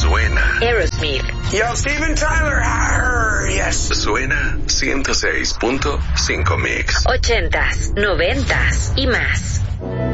Suena Aerosmith. Yo, Steven Tyler. Yes. Suena 106.5 Mix. 80s, 90s y más.